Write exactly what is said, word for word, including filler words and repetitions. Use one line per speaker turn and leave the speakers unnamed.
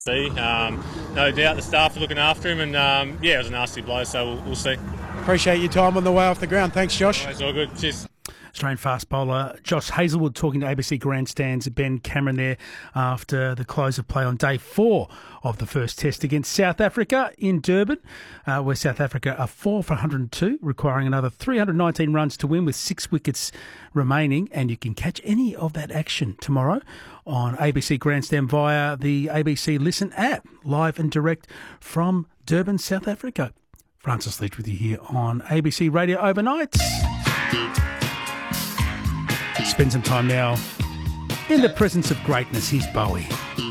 See, um, no doubt the staff are looking after him, and um, yeah, it was a nasty blow, so we'll, we'll see.
Appreciate your time on the way off the ground. Thanks, Josh.
It's all good. Cheers.
Australian fast bowler Josh Hazlewood talking to A B C Grandstand's Ben Cameron there after the close of play on day four of the first test against South Africa in Durban, uh, where South Africa are four for one hundred two, requiring another three hundred nineteen runs to win with six wickets remaining. And you can catch any of that action tomorrow on A B C Grandstand via the A B C Listen app, live and direct from Durban, South Africa. Francis Leach with you here on A B C Radio Overnight. Spend some time now in the presence of greatness. Here's Bowie.